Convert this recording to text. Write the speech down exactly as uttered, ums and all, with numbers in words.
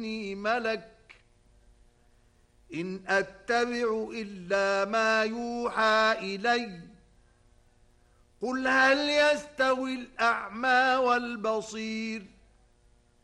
إني ملك إن أتبع إلا ما يوحى إلي قل هل يستوي الأعمى والبصير